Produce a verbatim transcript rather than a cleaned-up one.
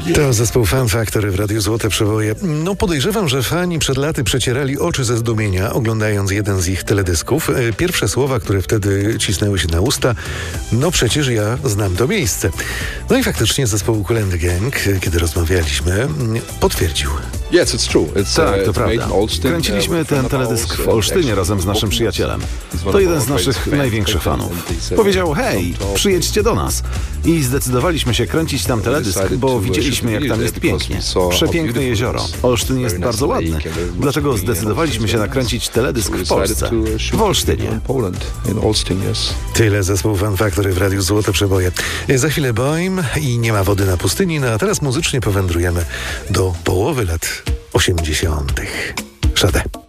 To zespół Fun Factory w Radiu Złote Przeboje. No podejrzewam, że fani przed laty przecierali oczy ze zdumienia, oglądając jeden z ich teledysków. Pierwsze słowa, które wtedy cisnęły się na usta: no przecież ja znam to miejsce. No i faktycznie zespół Kool and the Gang, kiedy rozmawialiśmy, potwierdził. Tak, to prawda. Kręciliśmy ten teledysk w Olsztynie razem z naszym przyjacielem. To jeden z naszych największych fanów. Powiedział: hej, przyjedźcie do nas. I zdecydowaliśmy się kręcić tam teledysk, bo widzieliśmy, jak tam jest pięknie. Przepiękne jezioro. Olsztyn jest bardzo ładny. Dlatego zdecydowaliśmy się nakręcić teledysk w Polsce, w Olsztynie. Tyle zespół Fun Factory w Radiu Złote Przeboje. Za chwilę Boim i Nie ma wody na pustyni, no a teraz muzycznie powędrujemy do połowy lat osiemdziesiątych. Szade.